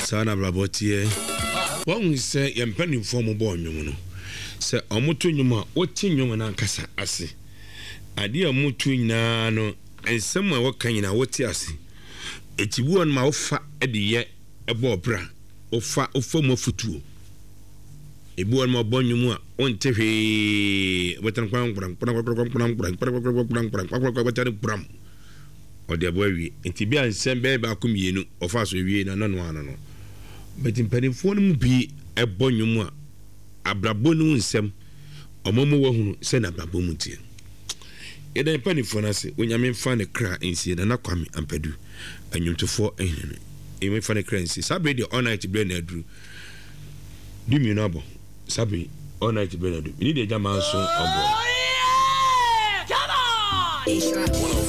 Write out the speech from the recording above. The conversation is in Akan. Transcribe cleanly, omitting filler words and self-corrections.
Sana Brabotie. One we say, Yampenny form of born, you know. Say, Omoto Yuma, what tin you and Ancassa, I see. Idea Mutu Nano, and somewhere what can you know what you see. It's you and my fat at the year, a bobra, or fat or form of futu. A boy more born you more, on TV, what I'm bram. Or the boy, and Tibia and Sam Baby Acumino, of us we and none one. But in Pennyphone be a bonuma, a brabonu in Sam, or Momo who send a brabumuti. It ain't penny for us when you may find a crack in Siena and Aquami and Pedu, and you to 4 enemy. You may find a currency. Sabri the all night to blend a drew. Do me noble. Sabri all night to blend a drew. You need a Jaman song or boy. Come on!